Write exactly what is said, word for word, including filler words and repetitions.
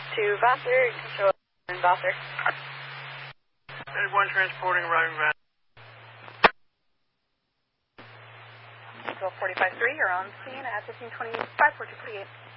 to Vassar, control in Vassar. one transporting, arriving van. twelve forty-five three, you're on scene at fifteen twenty-five, fourteen forty-eight.